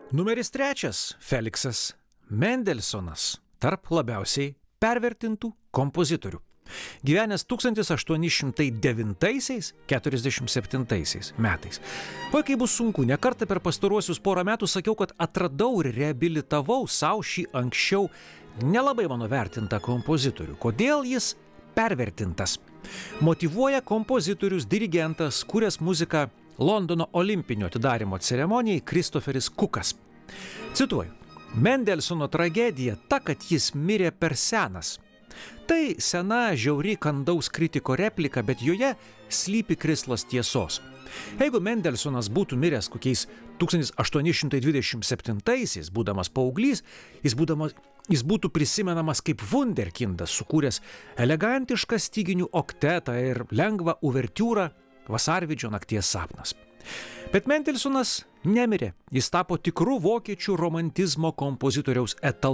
Numeris 3. Feliksas Mendelsonas tarp labiausiai pervertintų kompozitorių. Gyvenęs 1809–47 metais. Oi, kai bus sunku, nekartą per pastaruosius porą metų sakiau, kad atradau ir reabilitavau savo šį anksčiau nelabai mano vertintą kompozitorių. Kodėl jis pervertintas? Motyvuoja kompozitorius, dirigentas, kūręs muziką Londono olimpinio atidarymo ceremonijai Kristoferis Kukas. Cituoju, Mendelsono tragedija ta, kad jis mirė per senas. Tai sena, žiauri kandaus kritiko replika, bet joje slypi krislas tiesos. Jeigu Mendelsonas būtų miręs kokiais 1827-aisiais, būdamas paauglys, jis būtų prisimenamas kaip vunderkindas, sukūręs elegantišką styginių oktetą ir lengvą uvertiūrą Vasarvidžio nakties sapnas. Bet Mendelsonas nemirė, jis tapo tikru vokiečių romantizmo kompozitoriaus etalonu.